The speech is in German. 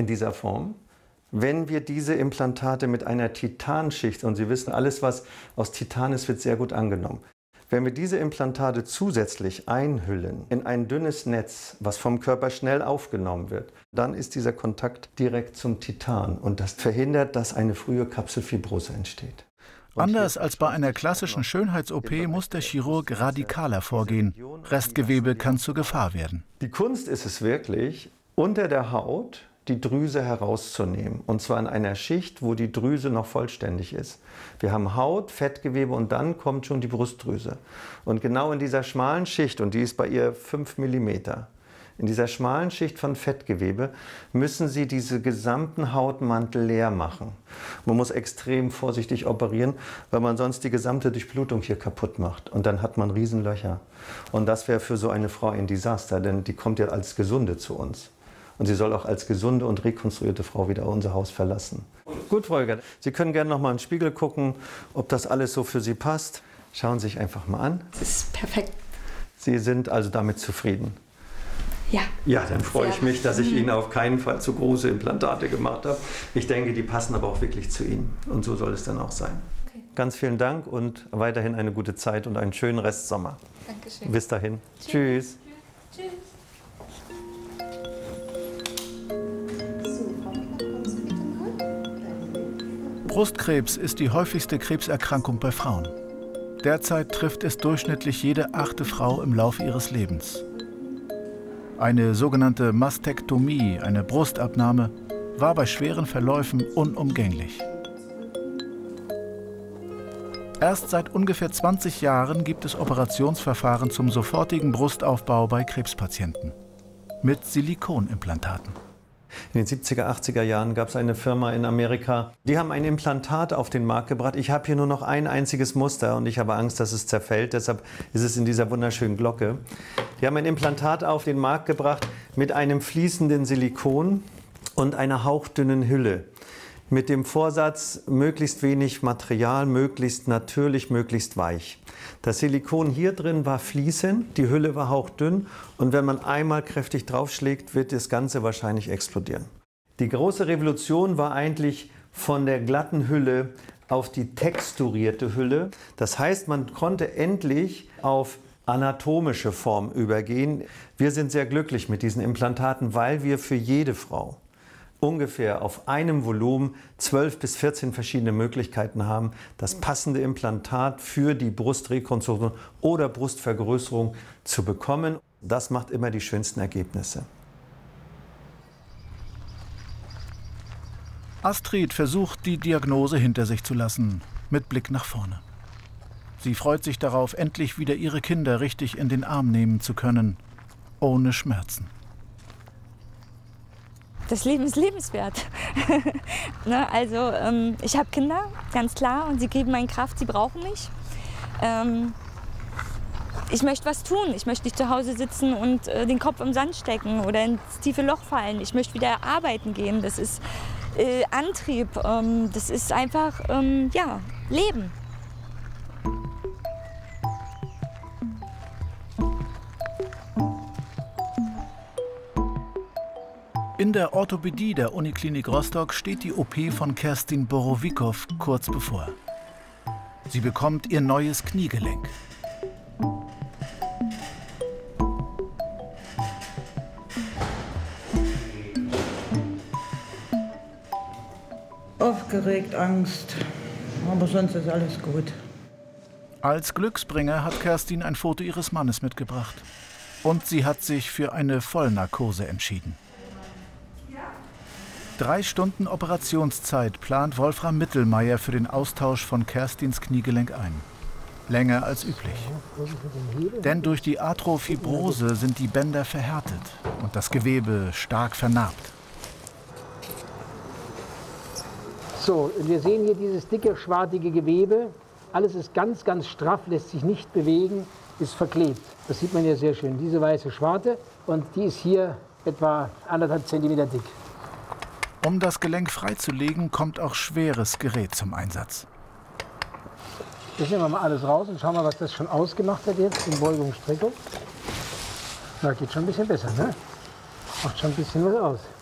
in dieser Form. Wenn wir diese Implantate mit einer Titanschicht, und Sie wissen, alles, was aus Titan ist, wird sehr gut angenommen. Wenn wir diese Implantate zusätzlich einhüllen in ein dünnes Netz, was vom Körper schnell aufgenommen wird, dann ist dieser Kontakt direkt zum Titan. Und das verhindert, dass eine frühe Kapselfibrose entsteht. Anders als bei einer klassischen Schönheits-OP muss der Chirurg radikaler vorgehen. Restgewebe kann zur Gefahr werden. Die Kunst ist es wirklich, unter der Haut die Drüse herauszunehmen. Und zwar in einer Schicht, wo die Drüse noch vollständig ist. Wir haben Haut, Fettgewebe und dann kommt schon die Brustdrüse. Und genau in dieser schmalen Schicht, und die ist bei ihr 5 mm, in dieser schmalen Schicht von Fettgewebe müssen Sie diese gesamten Hautmantel leer machen. Man muss extrem vorsichtig operieren, weil man sonst die gesamte Durchblutung hier kaputt macht. Und dann hat man Riesenlöcher. Und das wäre für so eine Frau ein Desaster, denn die kommt ja als Gesunde zu uns. Und sie soll auch als gesunde und rekonstruierte Frau wieder unser Haus verlassen. Gut, Frau Holger, Sie können gerne noch mal in den Spiegel gucken, ob das alles so für Sie passt. Schauen Sie sich einfach mal an. Das ist perfekt. Sie sind also damit zufrieden? Ja. Ja, dann freue ich mich, dass ich Ihnen auf keinen Fall zu große Implantate gemacht habe. Ich denke, die passen aber auch wirklich zu Ihnen. Und so soll es dann auch sein. Okay. Ganz vielen Dank und weiterhin eine gute Zeit und einen schönen Restsommer. Dankeschön. Bis dahin. Tschüss. Tschüss. Brustkrebs ist die häufigste Krebserkrankung bei Frauen. Derzeit trifft es durchschnittlich jede 8. Frau im Laufe ihres Lebens. Eine sogenannte Mastektomie, eine Brustabnahme, war bei schweren Verläufen unumgänglich. Erst seit ungefähr 20 Jahren gibt es Operationsverfahren zum sofortigen Brustaufbau bei Krebspatienten mit Silikonimplantaten. In den 70er, 80er Jahren gab es eine Firma in Amerika, die haben ein Implantat auf den Markt gebracht. Ich habe hier nur noch ein einziges Muster und ich habe Angst, dass es zerfällt. Deshalb ist es in dieser wunderschönen Glocke. Die haben ein Implantat auf den Markt gebracht mit einem fließenden Silikon und einer hauchdünnen Hülle. Mit dem Vorsatz, möglichst wenig Material, möglichst natürlich, möglichst weich. Das Silikon hier drin war fließend, die Hülle war hauchdünn und wenn man einmal kräftig draufschlägt, wird das Ganze wahrscheinlich explodieren. Die große Revolution war eigentlich von der glatten Hülle auf die texturierte Hülle. Das heißt, man konnte endlich auf anatomische Form übergehen. Wir sind sehr glücklich mit diesen Implantaten, weil wir für jede Frau ungefähr auf einem Volumen 12 bis 14 verschiedene Möglichkeiten haben, das passende Implantat für die Brustrekonstruktion oder Brustvergrößerung zu bekommen. Das macht immer die schönsten Ergebnisse. Astrid versucht, die Diagnose hinter sich zu lassen, mit Blick nach vorne. Sie freut sich darauf, endlich wieder ihre Kinder richtig in den Arm nehmen zu können, ohne Schmerzen. Das Leben ist lebenswert. Ne, also ich habe Kinder, ganz klar, und sie geben mir Kraft, sie brauchen mich. Ich möchte was tun. Ich möchte nicht zu Hause sitzen und den Kopf im Sand stecken oder ins tiefe Loch fallen. Ich möchte wieder arbeiten gehen. Das ist Antrieb. Das ist einfach ja, Leben. In der Orthopädie der Uniklinik Rostock steht die OP von Kerstin Borowikow kurz bevor. Sie bekommt ihr neues Kniegelenk. Aufgeregt, Angst, aber sonst ist alles gut. Als Glücksbringer hat Kerstin ein Foto ihres Mannes mitgebracht. Und sie hat sich für eine Vollnarkose entschieden. 3 Stunden Operationszeit plant Wolfram Mittelmeier für den Austausch von Kerstins Kniegelenk ein. Länger als üblich. Denn durch die Arthrofibrose sind die Bänder verhärtet und das Gewebe stark vernarbt. So, und wir sehen hier dieses dicke, schwartige Gewebe. Alles ist ganz, ganz straff, lässt sich nicht bewegen, ist verklebt. Das sieht man hier sehr schön. Diese weiße Schwarte und die ist hier etwa 1,5 Zentimeter dick. Um das Gelenk freizulegen, kommt auch schweres Gerät zum Einsatz. Jetzt nehmen wir mal alles raus und schauen mal, was das schon ausgemacht hat jetzt in Beugung, Streckung. Na, geht schon ein bisschen besser, ne? Macht schon ein bisschen was aus.